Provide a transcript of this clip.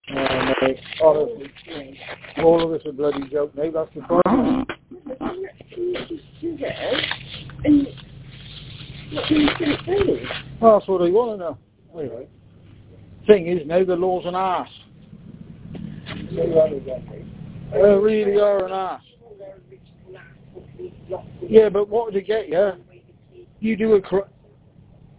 Mate, honestly, all of us are bloody joke, mate, that's the problem. Well, that's what I want to know. Anyway. Thing is, now the law's an arse. They really are an arse. Yeah, but what would it get you? You do a